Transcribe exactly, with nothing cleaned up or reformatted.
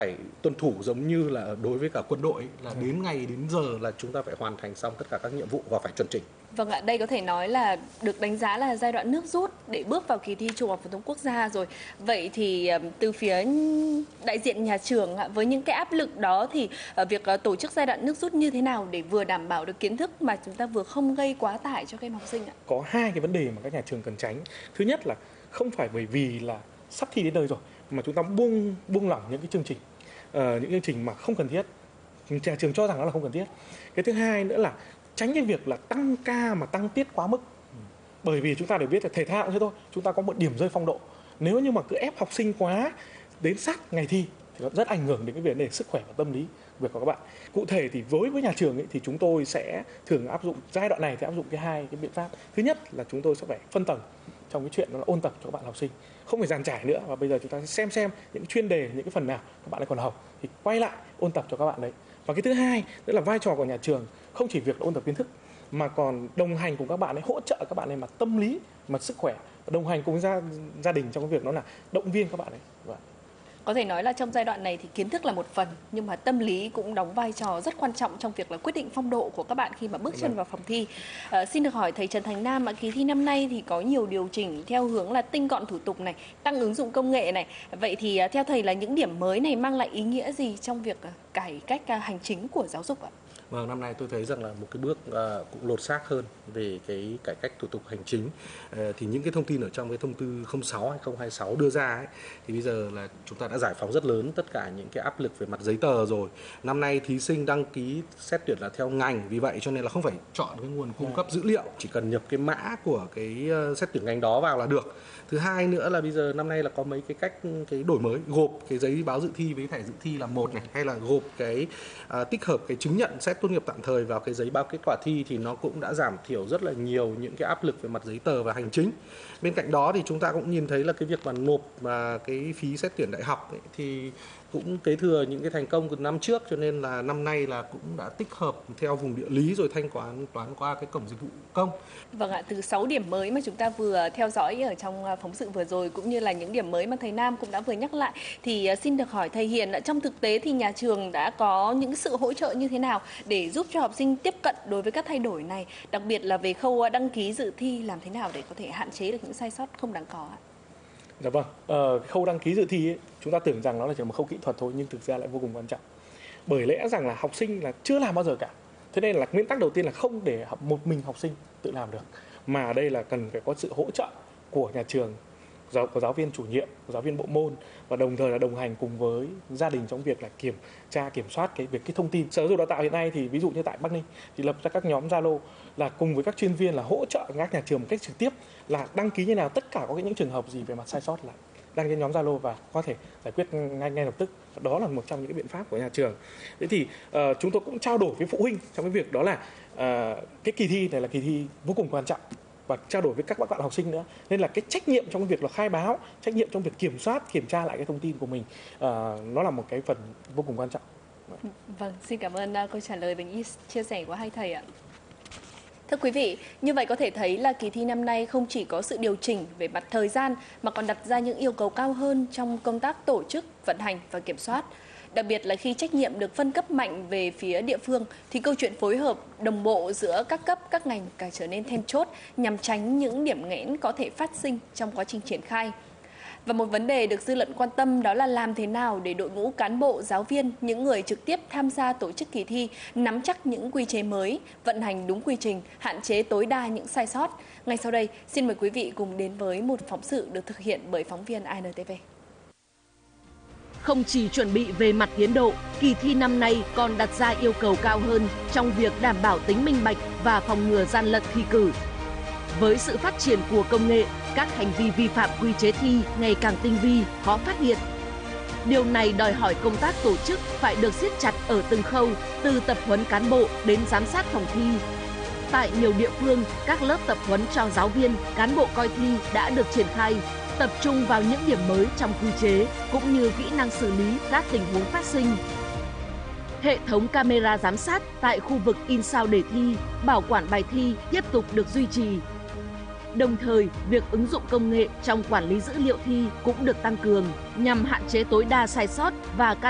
phải tuân thủ giống như là đối với cả quân đội, là đến ngày đến giờ là chúng ta phải hoàn thành xong tất cả các nhiệm vụ và phải chuẩn chỉnh. Vâng ạ, đây có thể nói là được đánh giá là giai đoạn nước rút để bước vào kỳ thi Trung học phổ thông quốc gia rồi. Vậy thì từ phía đại diện nhà trường với những cái áp lực đó thì việc tổ chức giai đoạn nước rút như thế nào để vừa đảm bảo được kiến thức mà chúng ta vừa không gây quá tải cho các em học sinh ạ? Có hai cái vấn đề mà các nhà trường cần tránh. Thứ nhất là không phải bởi vì là sắp thi đến nơi rồi mà chúng ta buông buông lỏng những cái chương trình, uh, những chương trình mà không cần thiết. Nhà trường cho rằng nó là không cần thiết. Cái thứ hai nữa là tránh cái việc là tăng ca mà tăng tiết quá mức. Bởi vì chúng ta đều biết là thể thao cũng thế thôi, chúng ta có một điểm rơi phong độ. Nếu như mà cứ ép học sinh quá đến sát ngày thi thì nó rất ảnh hưởng đến cái vấn đề sức khỏe và tâm lý việc của các bạn. Cụ thể thì với với nhà trường ấy, thì chúng tôi sẽ thường áp dụng giai đoạn này thì áp dụng cái hai cái biện pháp. Thứ nhất là chúng tôi sẽ phải phân tầng trong cái chuyện đó là ôn tập cho các bạn học sinh, không phải dàn trải nữa, và bây giờ chúng ta sẽ xem xem những chuyên đề, những cái phần nào các bạn ấy còn học thì quay lại ôn tập cho các bạn đấy. Và cái thứ hai nữa là vai trò của nhà trường không chỉ việc là ôn tập kiến thức mà còn đồng hành cùng các bạn ấy, hỗ trợ các bạn ấy mặt tâm lý, mặt sức khỏe, đồng hành cùng gia gia đình trong cái việc đó là động viên các bạn ấy. Và có thể nói là trong giai đoạn này thì kiến thức là một phần, nhưng mà tâm lý cũng đóng vai trò rất quan trọng trong việc là quyết định phong độ của các bạn khi mà bước chân vào phòng thi. À, xin được hỏi thầy Trần Thành Nam, kỳ thi năm nay thì có nhiều điều chỉnh theo hướng là tinh gọn thủ tục này, tăng ứng dụng công nghệ này. Vậy thì theo thầy là những điểm mới này mang lại ý nghĩa gì trong việc cải cách hành chính của giáo dục ạ? Vâng, năm nay tôi thấy rằng là một cái bước uh, cũng lột xác hơn về cái cải cách thủ tục hành chính. Uh, thì những cái thông tin ở trong cái thông tư không sáu hai không hai sáu đưa ra ấy, thì bây giờ là chúng ta đã giải phóng rất lớn tất cả những cái áp lực về mặt giấy tờ rồi. Năm nay thí sinh đăng ký xét tuyển là theo ngành, vì vậy cho nên là không phải chọn cái nguồn cung cấp dữ liệu, chỉ cần nhập cái mã của cái uh, xét tuyển ngành đó vào là được. Thứ hai nữa là bây giờ năm nay là có mấy cái cách cái đổi mới, gộp cái giấy báo dự thi với thẻ dự thi là một này, hay là gộp cái uh, tích hợp cái chứng nhận xét tốt nghiệp tạm thời vào cái giấy báo kết quả thi, thì nó cũng đã giảm thiểu rất là nhiều những cái áp lực về mặt giấy tờ và hành chính. Bên cạnh đó thì chúng ta cũng nhìn thấy là cái việc mà nộp mà cái phí xét tuyển đại học ấy, thì cũng kế thừa những cái thành công từ năm trước, cho nên là năm nay là cũng đã tích hợp theo vùng địa lý rồi thanh toán toán qua cái cổng dịch vụ công. Vâng ạ, từ sáu điểm mới mà chúng ta vừa theo dõi ở trong phóng sự vừa rồi, cũng như là những điểm mới mà thầy Nam cũng đã vừa nhắc lại, thì xin được hỏi thầy Hiền, trong thực tế thì nhà trường đã có những sự hỗ trợ như thế nào để giúp cho học sinh tiếp cận đối với các thay đổi này, đặc biệt là về khâu đăng ký dự thi, làm thế nào để có thể hạn chế được những sai sót không đáng có ạ? Dạ vâng, ờ, khâu đăng ký dự thi ấy, chúng ta tưởng rằng nó là chỉ một khâu kỹ thuật thôi, nhưng thực ra lại vô cùng quan trọng. Bởi lẽ rằng là học sinh là chưa làm bao giờ cả. Thế nên là nguyên tắc đầu tiên là không để một mình học sinh tự làm được, mà ở đây là cần phải có sự hỗ trợ của nhà trường, giáo, của giáo viên chủ nhiệm, của giáo viên bộ môn, và đồng thời là đồng hành cùng với gia đình trong việc là kiểm tra, kiểm soát cái việc cái thông tin. Sở Giáo dục Đào tạo hiện nay thì ví dụ như tại Bắc Ninh thì lập ra các nhóm Zalo là cùng với các chuyên viên là hỗ trợ các nhà trường một cách trực tiếp là đăng ký như nào, tất cả có những trường hợp gì về mặt sai sót là đăng ký nhóm Zalo và có thể giải quyết ngay ngay lập tức. Đó là một trong những cái biện pháp của nhà trường. Thế thì uh, chúng tôi cũng trao đổi với phụ huynh trong cái việc đó là uh, cái kỳ thi này là kỳ thi vô cùng quan trọng, và trao đổi với các bạn học sinh nữa, nên là cái trách nhiệm trong việc là khai báo, trách nhiệm trong việc kiểm soát, kiểm tra lại cái thông tin của mình, uh, nó là một cái phần vô cùng quan trọng. Vâng, xin cảm ơn uh, câu trả lời và những chia sẻ của hai thầy ạ. Thưa quý vị, như vậy có thể thấy là kỳ thi năm nay không chỉ có sự điều chỉnh về mặt thời gian mà còn đặt ra những yêu cầu cao hơn trong công tác tổ chức, vận hành và kiểm soát. Đặc biệt là khi trách nhiệm được phân cấp mạnh về phía địa phương thì câu chuyện phối hợp đồng bộ giữa các cấp, các ngành càng trở nên then chốt nhằm tránh những điểm nghẽn có thể phát sinh trong quá trình triển khai. Và một vấn đề được dư luận quan tâm đó là làm thế nào để đội ngũ cán bộ, giáo viên, những người trực tiếp tham gia tổ chức kỳ thi nắm chắc những quy chế mới, vận hành đúng quy trình, hạn chế tối đa những sai sót. Ngay sau đây, xin mời quý vị cùng đến với một phóng sự được thực hiện bởi phóng viên i en tê vê. Không chỉ chuẩn bị về mặt tiến độ, kỳ thi năm nay còn đặt ra yêu cầu cao hơn trong việc đảm bảo tính minh bạch và phòng ngừa gian lận thi cử. Với sự phát triển của công nghệ, các hành vi vi phạm quy chế thi ngày càng tinh vi, khó phát hiện. Điều này đòi hỏi công tác tổ chức phải được siết chặt ở từng khâu, từ tập huấn cán bộ đến giám sát phòng thi. Tại nhiều địa phương, các lớp tập huấn cho giáo viên, cán bộ coi thi đã được triển khai, tập trung vào những điểm mới trong quy chế cũng như kỹ năng xử lý các tình huống phát sinh. Hệ thống camera giám sát tại khu vực in sao đề thi, bảo quản bài thi tiếp tục được duy trì. Đồng thời, việc ứng dụng công nghệ trong quản lý dữ liệu thi cũng được tăng cường nhằm hạn chế tối đa sai sót và can